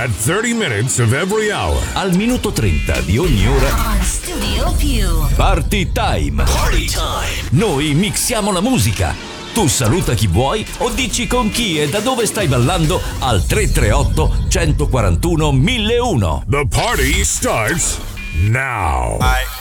at 30 minutes of every hour. Al minuto 30 di ogni ora. On Studio Più. Party Time. Party Time. Noi mixiamo la musica. Tu saluta chi vuoi o dici con chi e da dove stai ballando al 338 141 1001. The party starts now.